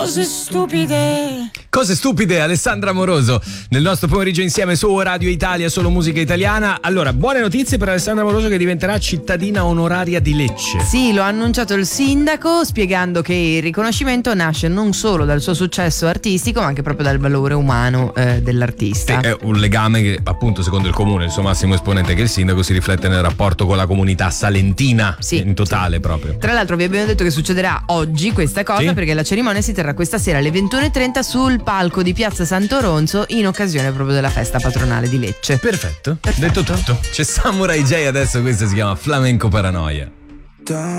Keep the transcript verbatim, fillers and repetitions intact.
Cose stupide. Cose stupide, Alessandra Amoroso nel nostro pomeriggio insieme su Radio Italia, solo musica italiana. Allora, buone notizie per Alessandra Amoroso che diventerà cittadina onoraria di Lecce. Sì, lo ha annunciato il sindaco, spiegando che il riconoscimento nasce non solo dal suo successo artistico ma anche proprio dal valore umano eh, dell'artista. È un legame che appunto secondo il comune, il suo massimo esponente che è il sindaco, si riflette nel rapporto con la comunità salentina, sì, in totale sì. proprio. Tra l'altro vi abbiamo detto che succederà oggi questa cosa, sì, perché la cerimonia si terrà questa sera alle ventuno e trenta sul palco di Piazza Sant'Oronzo in occasione proprio della festa patronale di Lecce. Perfetto, Perfetto. detto tutto. C'è Samurai J adesso, questa si chiama Flamenco Paranoia.